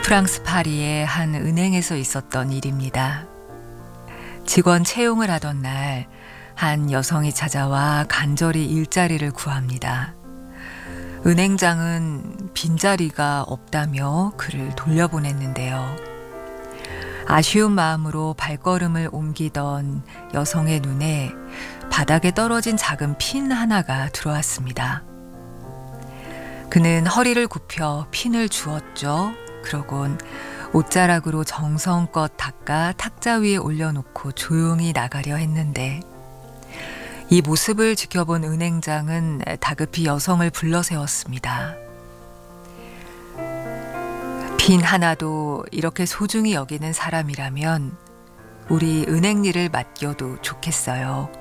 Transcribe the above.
프랑스 파리의 한 은행에서 있었던 일입니다. 직원 채용을 하던 날, 한 여성이 찾아와 간절히 일자리를 구합니다. 은행장은 빈자리가 없다며 그를 돌려보냈는데요. 아쉬운 마음으로 발걸음을 옮기던 여성의 눈에 바닥에 떨어진 작은 핀 하나가 들어왔습니다. 그는 허리를 굽혀 핀을 주었죠. 그러곤 옷자락으로 정성껏 닦아 탁자 위에 올려놓고 조용히 나가려 했는데 이 모습을 지켜본 은행장은 다급히 여성을 불러 세웠습니다. 핀 하나도 이렇게 소중히 여기는 사람이라면 우리 은행 일을 맡겨도 좋겠어요.